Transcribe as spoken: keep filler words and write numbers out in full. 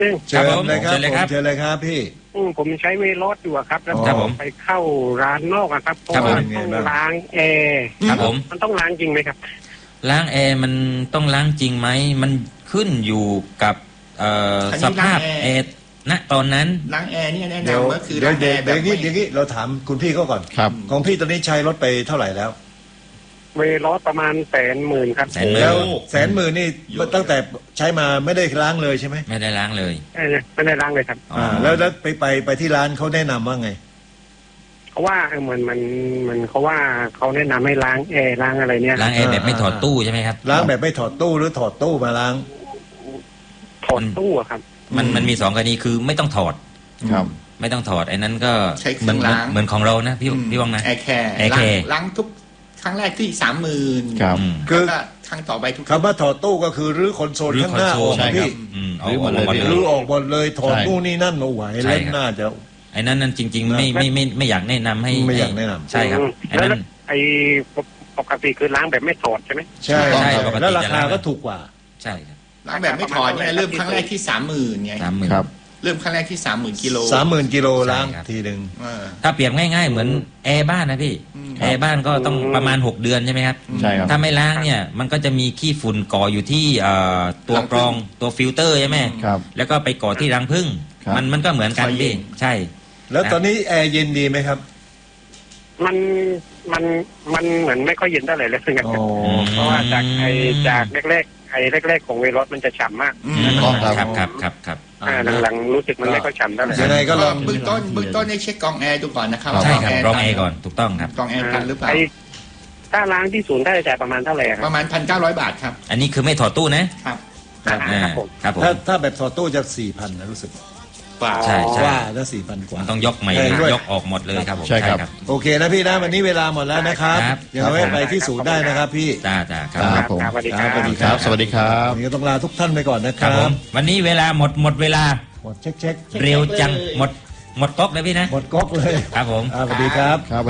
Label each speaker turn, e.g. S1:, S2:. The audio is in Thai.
S1: นึง
S2: เชิญเลยครับผมเชิญเลยครับพี่
S1: อืมผมใช้เวลอสอยู่อะครับแล้ว
S2: ครับผม
S1: ไปเข้าร้านนอกอะครับเพราะว่าต้องล้างแอร์
S3: ครับผม
S1: มันต้องล้างจริงไหมครับ
S3: ล้างแอร์มันต้องล้างจริงไหมมันขึ้นอยู่กับเอ่อ
S4: อันนี้
S3: สภาพ
S4: ล้างแอร์
S3: แอร์ณตอนนั้น
S4: ล้างแอร์นี่แนะ
S2: เดี๋ยวน
S4: ำก็คือ
S2: เดี๋ยว
S4: ล้างแอ
S2: เดี๋ยว
S4: ร์แบ
S2: เดี๋ยว
S4: บ
S2: นี้เดี๋ยวนี้เราถามคุณพี่เขาก่อน
S5: ครับ
S2: ของพี่ตอนนี้ใช้รถไปเท่าไหร่แล้ว
S1: เวลอสประมาณแสนหมื่นครับ
S3: แสนหมื่น
S2: แล้วแสนหมื่นนี่ตั้งแต่ใช้มาไม่ได้ล้างเลยใช่ไหม
S3: ไม่ได้ล้างเลย
S1: เออไม่ได้ล้างเลยครับ
S3: อ๋ออ่
S2: อ่าแล้วแล้วไปไปไปที่ร้านเขาแนะนำว่าไง
S1: เขาว่าเออเหมือนมันมันเขาว่าเขาแนะนำให้ล้างแอร์ล้างอะไรเนี่ย
S3: ล้างแอร์แบบไม่ถอดตู้ใช่ไหมครับ
S2: ล้างแบบไม่ถอดตู้หรือถอดตู้มาล้าง
S1: ถอดตู้อะครับ
S3: มันมันมีสองกรณีคือไม่ต้องถอด
S5: ครับ
S3: ไม่ต้องถอดไอ้นั้นก็
S4: ใช้เค
S3: เหมื
S4: รื่
S3: อ
S4: อน งล้าง
S3: เหมือนของเรานะพี่พี่ว่างนะ
S4: แอร์แคร์
S3: แอร์แคร์
S4: ล้างทุกครั้งแรกที่สามหมื่น
S5: ครับ
S3: อืม
S2: คือ
S4: แล้วก็ครั้งต่อไปทุก
S2: คำว่าถอดตู้ก็คือรื้อคอนโซล
S3: รื้อ
S2: ข้างหน้า
S3: ค
S2: อ
S3: อนโซล
S2: อก
S5: ใช่ครับ
S2: พี่
S3: อืมเอา
S5: รื้อหมดเลย
S3: ออกหมดเลย
S2: รื้อออกหมดเลยถอด
S5: ใช่
S2: นู่นนี่นั่นมาไหว
S3: ใช่
S2: เล่น
S3: ครับ
S2: หน้าจะ
S3: ไอ้นั้นนั่นจริง ๆ ไม่ไม่ไม่ไม่อยากแนะนำให้
S2: ไม่อยากแนะนำ
S3: ใช่ครับ
S1: อืม
S3: ไอ้
S1: แล้ว
S3: นั้น
S1: ไอ้ปกติคือล้างแบบไม่ถอดใช่ไหม
S2: ใช่
S3: ใช่ปกติ
S2: แล้วรา
S3: จะ
S2: คา
S3: ล้าง
S2: ก็ถูกกว่า
S3: ใช่ครับ
S4: ล้างแบบไม่ถอดเนี่ยเริ่มครั้งแรกที่สามหมื่นไง
S3: สามหมื่น
S5: ครับ
S4: เริ่มครั้งแรกที่สามหมื่นกิโล
S2: สามหมื่นกิโลล้าง
S3: ใช่ครับ
S2: ทีหนึ่ง
S4: เออ
S3: ถ้าเปรียบง่ายๆเหมือนแอร์บ้านนะพี่
S4: อืม
S3: แอร์บ้านก็ต้องประมาณหกเดือนใช่ไหมครับ
S5: ใช่ครับ
S3: ถ้าไม่ล้างเนี่ยมันก็จะมีขี้ฝุ่นก่ออยู่ที่เอ่อตัวกรองตัวฟิลเตอร์ใช่ไหม
S5: ครับ
S3: แล้วก็ไปก่อที่รังผึ้ง
S5: ครับ
S3: มันมันก็เหมือนกัน
S4: ไฟเย็
S3: พี่
S4: น
S3: ใช่
S2: แล้วตอนนี้แอร์เย็นดีไหมครับ
S1: มันมันมันเหมือนไม่ค่อยเย็นเท่าไหร่เลยซึ่ง
S2: อ๋อ
S1: เพราะว่าจากไอจากแรกๆไอแรกๆของเวลอสมันจะฉ่ำมาก
S4: อื
S3: อื
S4: ม
S3: ม
S5: อ๋อ
S3: ค
S5: ครั
S3: รับบ ครับครับครับ
S1: อ่าหลังๆรู้สึกมันไม่ค่อยฉ่ำเท่าไหร่
S2: ยังไงก็ลอง
S4: เบื้องต้นเบื้องต้นให้เช็คกรองแอร์ดูก่อนนะครับ
S3: ใช่ครับกรอง
S4: ตัน
S3: แอร์ก่อนถูกต้องครับ
S4: กรองแอร์ตันหรือเปล่า
S1: ไอถ้าล้างที่ศูนย์ได้จ่ายประมาณเท่าไหร่ค
S4: ป
S1: รับ
S4: ระมาณพันเก้าร้อยบาทครับ
S3: อันนี้คือไม่ถอดตู้นะครับ
S1: ครับ
S3: อ่า
S1: ครับผม
S3: ครับผม
S2: ถ้าถ้าแบบถอดตู้จะสี่พันนะรู้สึก
S4: กว่า
S3: ใช่ใช่
S2: ว่าแล้วสี่พันกว่า
S3: มันต้องยกใหม่
S2: ใช่ด้วย
S3: ยกออกหมดเลยครับผม
S5: ใช่ครับ
S2: โอเคนะพี่นะวันนี้เวลาหมดแล้วนะครับ
S3: ครับ
S2: ยังไว้ไปที่ศูนย์ได้นะครับพี่
S3: จ้าจ้าค
S5: ค
S3: รั
S5: รั
S3: บบ
S5: ผม
S1: ครับสวัสดีครับ
S2: สวัสดี
S5: ครับ สวัสดีครับ
S2: วันนี้ก็ต้องลาทุกท่านไปก่อนนะค
S3: ครั
S2: รั
S3: บบ ผมวันนี้เวลาหมดหมดเวลา
S2: หมดเช็คเช็ค
S3: เร็วจังหมดหมดก๊อกเลยพี่นะ
S2: หมดก๊อกเลย
S3: ครับผม
S2: อ่าสวัสดีครับ
S5: ครับ